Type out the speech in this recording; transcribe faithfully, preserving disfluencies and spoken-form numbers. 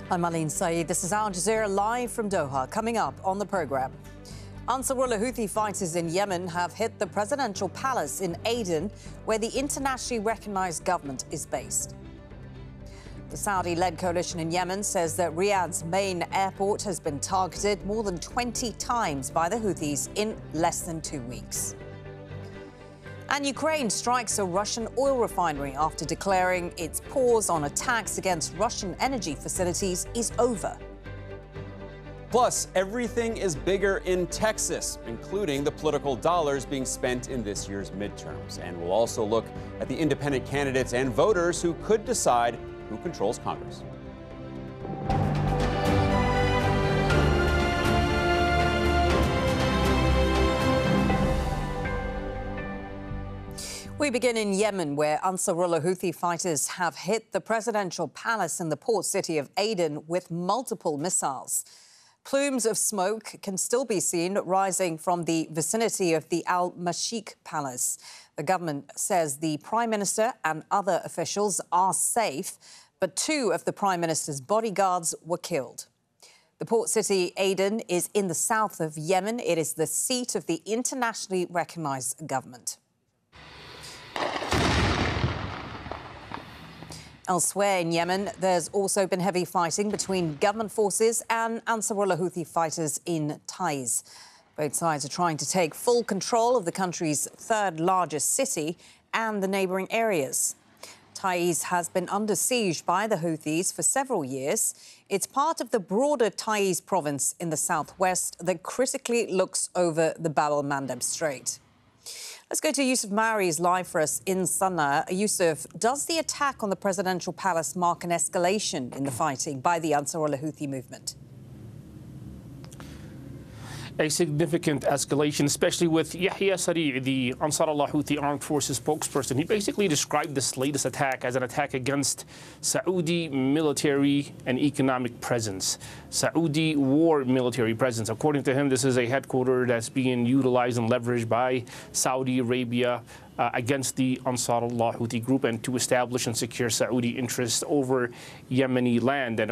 I'm Marlene Saeed. This is Al Jazeera live from Doha. Coming up on the program, Ansarullah Houthi fighters in Yemen have hit the presidential palace in Aden, where the internationally recognized government is based. The Saudi-led coalition in Yemen says that Riyadh's main airport has been targeted more than twenty times by the Houthis in less than two weeks. And Ukraine strikes a Russian oil refinery after declaring its pause on attacks against Russian energy facilities is over. Plus, everything is bigger in Texas, including the political dollars being spent in this year's midterms. And we'll also look at the independent candidates and voters who could decide who controls Congress. We begin in Yemen, where Ansarullah Houthi fighters have hit the presidential palace in the port city of Aden with multiple missiles. Plumes of smoke can still be seen rising from the vicinity of the Al-Mashik Palace. The government says the Prime Minister and other officials are safe, but two of the Prime Minister's bodyguards were killed. The port city Aden is in the south of Yemen. It is the seat of the internationally recognized government. Elsewhere in Yemen, there's also been heavy fighting between government forces and Ansarullah Houthi fighters in Taiz. Both sides are trying to take full control of the country's third largest city and the neighbouring areas. Taiz has been under siege by the Houthis for several years. It's part of the broader Taiz province in the southwest that critically looks over the Bab el-Mandeb Strait. Let's go to Yusuf Maari, who's live for us in Sana'a. Yusuf, does the attack on the presidential palace mark an escalation in the fighting by the Ansarullah Houthi movement? A significant escalation, especially with Yahya Sari, the Ansarullah Houthi Armed Forces spokesperson. He basically described this latest attack as an attack against Saudi military and economic presence. Saudi war military presence. According to him, this is a headquarters that's being utilized and leveraged by Saudi Arabia uh, against the Ansarullah Houthi group and to establish and secure Saudi interests over Yemeni land. And